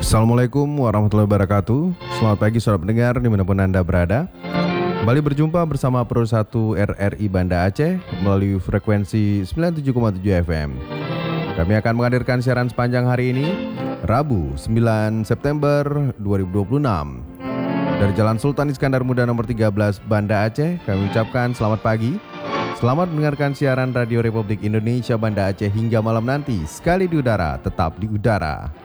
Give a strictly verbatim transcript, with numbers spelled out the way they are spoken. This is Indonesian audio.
Assalamualaikum warahmatullahi wabarakatuh. Selamat pagi saudara pendengar dimanapun Anda berada. Kembali berjumpa bersama Pro satu R R I Banda Aceh melalui frekuensi sembilan puluh tujuh koma tujuh F M. Kami akan menghadirkan siaran sepanjang hari ini, Rabu sembilan September dua ribu dua puluh enam. Dari Jalan Sultan Iskandar Muda nomor tiga belas Banda Aceh, kami ucapkan selamat pagi. Selamat mendengarkan siaran Radio Republik Indonesia Banda Aceh hingga malam nanti. Sekali di udara, tetap di udara.